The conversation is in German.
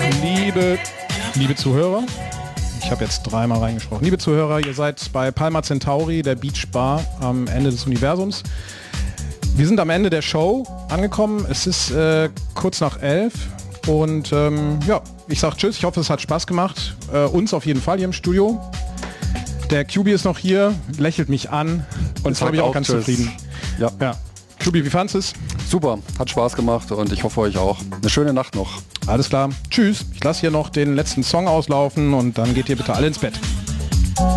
Liebe Zuhörer, ich habe jetzt dreimal reingesprochen. Liebe Zuhörer, ihr seid bei Palma Centauri, der Beach Bar am Ende des Universums. Wir sind am Ende der Show angekommen. Es ist kurz nach 11 und ja, ich sag Tschüss. Ich hoffe, es hat Spaß gemacht. Uns auf jeden Fall hier im Studio. Der QB ist noch hier, lächelt mich an und ist, glaube ich, auch ganz zufrieden. Ja. QB, wie fandest du es? Super, hat Spaß gemacht und ich hoffe euch auch. Eine schöne Nacht noch. Alles klar. Tschüss. Ich lasse hier noch den letzten Song auslaufen und dann geht ihr bitte alle ins Bett.